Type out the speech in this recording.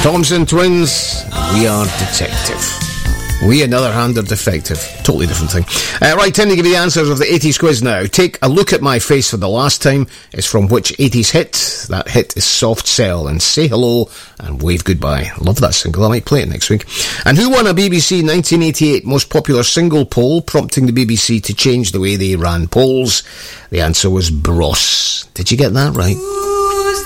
Thompson Twins, We Are Detective. We, on the other hand, are defective. Totally different thing. Right, time to give you the answers of the 80s quiz now. Take a look at my face for the last time. It's from which 80s hit? That hit is Soft Cell and Say Hello and Wave Goodbye. Love that single. I might play it next week. And who won a BBC 1988 most popular single poll, prompting the BBC to change the way they ran polls? The answer was Bros. Did you get that right?